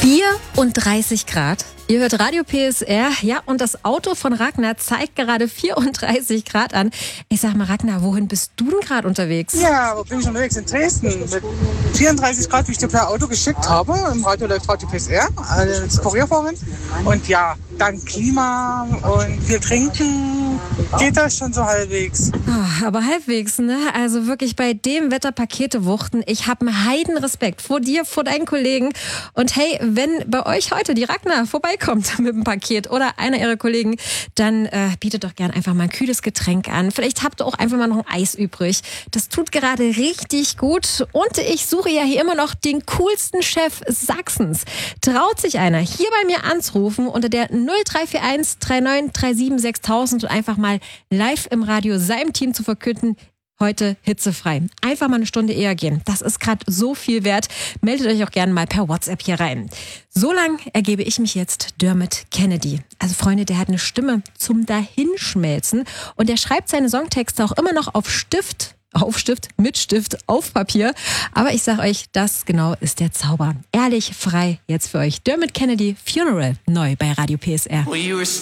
34 Grad. Ihr hört Radio PSR, ja, und das Auto von Ragnar zeigt gerade 34 Grad an. Ich sag mal, Ragnar, wohin bist du denn gerade unterwegs? Ja, wo bin ich unterwegs? In Dresden. Mit 34 Grad, wie ich dir per Auto geschickt habe. Im Radio läuft Radio PSR, als Kurierfahrerin. Und ja, dank Klima und viel trinken geht das schon so halbwegs. Oh, aber halbwegs, ne? Also wirklich bei dem Wetter Pakete wuchten. Ich habe einen Heidenrespekt vor dir, vor deinen Kollegen. Und hey, wenn bei euch heute die Ragnar vorbeikommt mit dem Paket oder einer ihrer Kollegen, dann bietet doch gern einfach mal ein kühles Getränk an. Vielleicht habt ihr auch einfach mal noch ein Eis übrig. Das tut gerade richtig gut. Und ich suche ja hier immer noch den coolsten Chef Sachsens. Traut sich einer, hier bei mir anzurufen unter der 0341 3937 6000 und einfach mal live im Radio seinem Team zu verkünden, heute hitzefrei. Einfach mal eine Stunde eher gehen. Das ist gerade so viel wert. Meldet euch auch gerne mal per WhatsApp hier rein. So lang ergebe ich mich jetzt Dermot Kennedy. Also Freunde, der hat eine Stimme zum Dahinschmelzen und der schreibt seine Songtexte auch immer noch auf Stift, mit Stift, auf Papier. Aber ich sag euch, das genau ist der Zauber. Ehrlich, frei jetzt für euch. Dermot Kennedy, Funeral, neu bei Radio PSR.